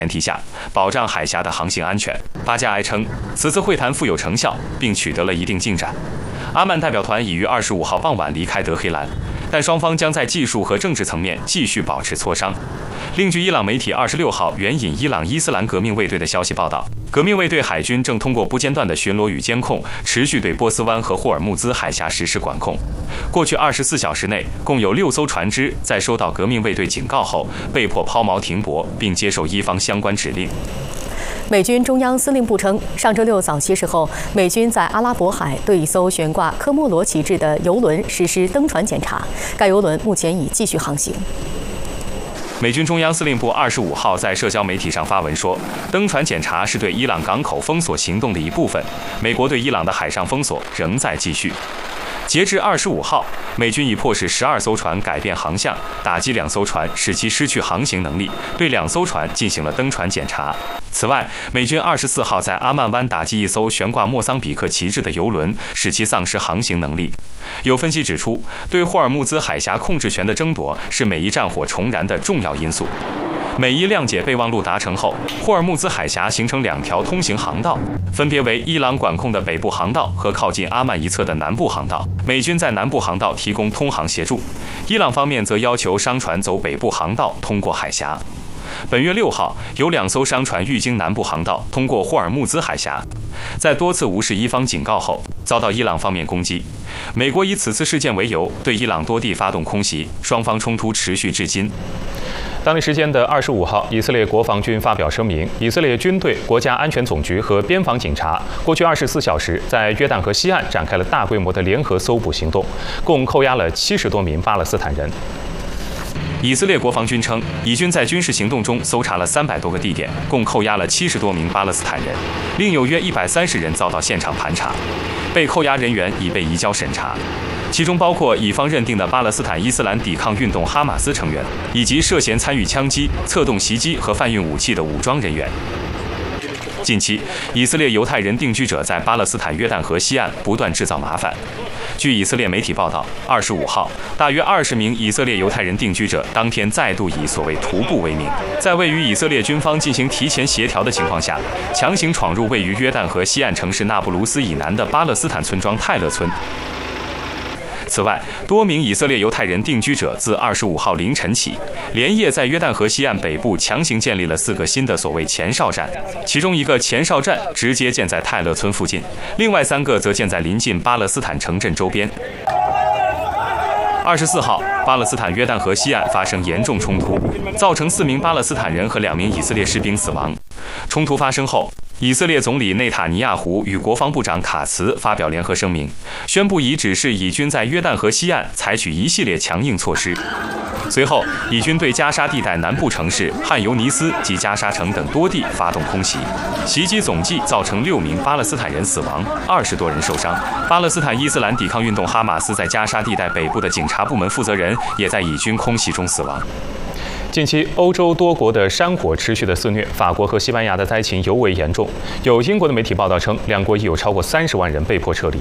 前提下，保障海峡的航行安全。巴加埃称，此次会谈富有成效，并取得了一定进展。阿曼代表团已于25号傍晚离开德黑兰，但双方将在技术和政治层面继续保持磋商。另据伊朗媒体26号援引伊朗伊斯兰革命卫队的消息报道，革命卫队海军正通过不间断的巡逻与监控，持续对波斯湾和霍尔木兹海峡实施管控。过去24小时内，共有6艘船只在收到革命卫队警告后，被迫抛锚停泊，并接受伊方相关指令。 美军中央司令部称，上周六早些时候，美军在阿拉伯海对一艘悬挂科莫罗旗帜的油轮实施登船检查，该油轮目前已继续航行。 美军中央司令部25号在社交媒体上发文说，登船检查是对伊朗港口封锁行动的一部分，美国对伊朗的海上封锁仍在继续。截至25号，美军已迫使12艘船改变航向，打击2艘船，使其失去航行能力，对2艘船进行了登船检查。此外，美军24号在阿曼湾打击一艘悬挂莫桑比克旗帜的油轮，使其丧失航行能力。有分析指出，对霍尔木兹海峡控制权的争夺是每一战火重燃的重要因素。美伊谅解备忘录达成后，霍尔木兹海峡形成2条通行航道，分别为伊朗管控的北部航道和靠近阿曼一侧的南部航道。美军在南部航道提供通航协助，伊朗方面则要求商船走北部航道通过海峡。本月6号，有2艘商船欲经南部航道通过霍尔木兹海峡，在多次无视伊方警告后，遭到伊朗方面攻击。美国以此次事件为由，对伊朗多地发动空袭，双方冲突持续至今。 当地时间的25号，以色列国防军发表声明，以色列军队、国家安全总局和边防警察过去24小时在约旦河西岸展开了大规模的联合搜捕行动，共扣押了70多名巴勒斯坦人。 以色列国防军称，以军在军事行动中搜查了300多个地点，共扣押了70多名巴勒斯坦人，另有约130人遭到现场盘查，被扣押人员已被移交审查。其中包括以方认定的巴勒斯坦伊斯兰抵抗运动哈马斯成员，以及涉嫌参与枪击、策动袭击和贩运武器的武装人员。近期，以色列犹太人定居者在巴勒斯坦约旦河西岸不断制造麻烦。据以色列媒体报道，25号，大约20名以色列犹太人定居者当天再度以所谓徒步为名，在未与以色列军方进行提前协调的情况下，强行闯入位于约旦河西岸城市那不鲁斯以南的巴勒斯坦村庄泰勒村。此外，多名以色列犹太人定居者自25号凌晨起，连夜在约旦河西岸北部强行建立了4个新的所谓前哨站，其中1个前哨站直接建在泰勒村附近，另外3个则建在临近巴勒斯坦城镇周边。24号，巴勒斯坦约旦河西岸发生严重冲突，造成4名巴勒斯坦人和2名以色列士兵死亡。冲突发生后，以色列总理内塔尼亚胡与国防部长卡茨发表联合声明，宣布已指示以军在约旦河西岸采取一系列强硬措施。随后，以军对加沙地带南部城市汉尤尼斯及加沙城等多地发动空袭，袭击总计造成6名巴勒斯坦人死亡，20多人受伤。巴勒斯坦伊斯兰抵抗运动哈马斯在加沙地带北部的警察部门负责人也在以军空袭中死亡。 近期，欧洲多国的山火持续的肆虐，法国和西班牙的灾情尤为严重。有英国的媒体报道称，2国已有超过30万人被迫撤离。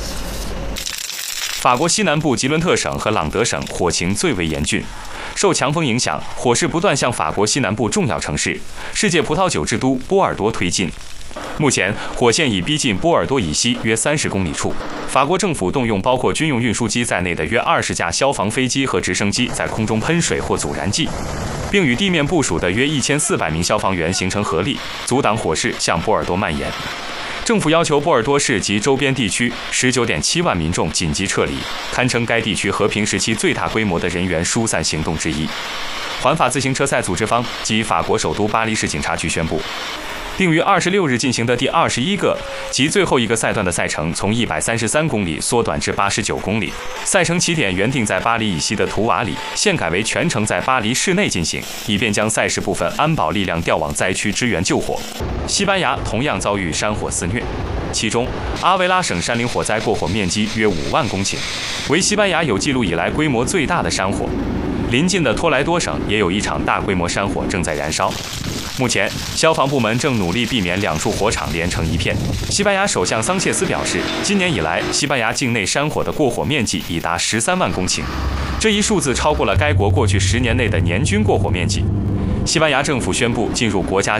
法国西南部吉伦特省和朗德省火情最为严峻，受强风影响，火势不断向法国西南部重要城市、世界葡萄酒之都波尔多推进。目前，火线已逼近波尔多以西约30公里处。法国政府动用包括军用运输机在内的约20架消防飞机和直升机，在空中喷水或阻燃剂，并与地面部署的约1400名消防员形成合力，阻挡火势向波尔多蔓延。政府要求波尔多市及周边地区19.7万民众紧急撤离，堪称该地区和平时期最大规模的人员疏散行动之一。环法自行车赛组织方及法国首都巴黎市警察局宣布，定于26日进行的第21个及最后一个赛段的赛程从133公里缩短至89公里。赛程起点原定在巴黎以西的图瓦里，现改为全程在巴黎市内进行，以便将赛事部分安保力量调往灾区支援救火。西班牙同样遭遇山火肆虐，其中阿维拉省山林火灾过火面积约5万公顷，为西班牙有记录以来规模最大的山火。邻近的托莱多省也有一场大规模山火正在燃烧。目前，消防部门正努力避免2处火场连成一片。西班牙首相桑切斯表示，今年以来，西班牙境内山火的过火面积已达13万公顷，这一数字超过了该国过去10年内的年均过火面积。西班牙政府宣布进入国家